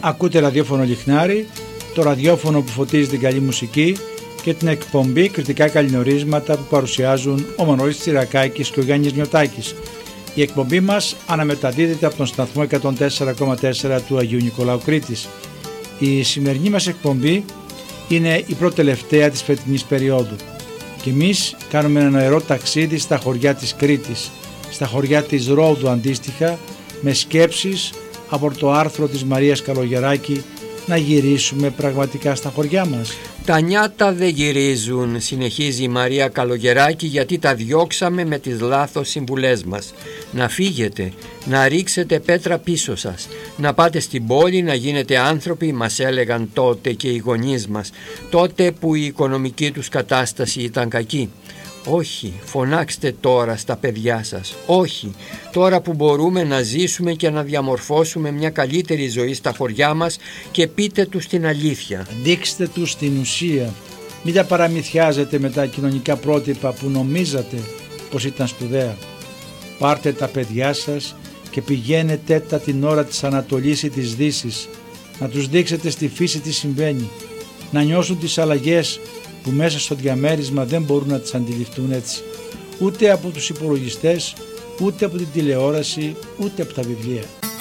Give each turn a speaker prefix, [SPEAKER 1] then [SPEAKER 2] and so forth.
[SPEAKER 1] Ακούτε ραδιόφωνο Λιχνάρι, το ραδιόφωνο που φωτίζει την καλή μουσική και την εκπομπή Κριτικά Καλλινορίσματα που παρουσιάζουν ο Μανώλης Τσιρακάκης και ο Γιάννης Νιωτάκης. Η εκπομπή μας αναμεταδίδεται από τον σταθμό 104,4 του Αγίου Νικολάου Κρήτης. Η σημερινή μας εκπομπή είναι η πρώτη τελευταία της φετινής περίοδου και εμείς κάνουμε ένα αερό ταξίδι στα χωριά της Κρήτης, στα χωριά της Ρόδου αντίστοιχα, με σκέψεις από το άρθρο της Μαρίας Καλογεράκη να γυρίσουμε πραγματικά στα χωριά μας.
[SPEAKER 2] Τα νιάτα δεν γυρίζουν, συνεχίζει η Μαρία Καλογεράκη, γιατί τα διώξαμε με τις λάθος συμβουλές μας. Να φύγετε, να ρίξετε πέτρα πίσω σας, να πάτε στην πόλη να γίνετε άνθρωποι, μας έλεγαν τότε και οι γονείς μας, τότε που η οικονομική τους κατάσταση ήταν κακή. Όχι, φωνάξτε τώρα στα παιδιά σας. Όχι, τώρα που μπορούμε να ζήσουμε και να διαμορφώσουμε μια καλύτερη ζωή στα χωριά μας, και πείτε τους την αλήθεια.
[SPEAKER 1] Δείξτε τους την ουσία. Μην τα παραμυθιάζετε με τα κοινωνικά πρότυπα που νομίζατε πως ήταν σπουδαία. Πάρτε τα παιδιά σας και πηγαίνετε τα την ώρα της Ανατολής ή της Δύσης. Να τους δείξετε στη φύση τι συμβαίνει. Να νιώσουν τις αλλαγές που μέσα στο διαμέρισμα δεν μπορούν να τις αντιληφθούν έτσι, ούτε από τους υπολογιστές, ούτε από την τηλεόραση, ούτε από τα βιβλία.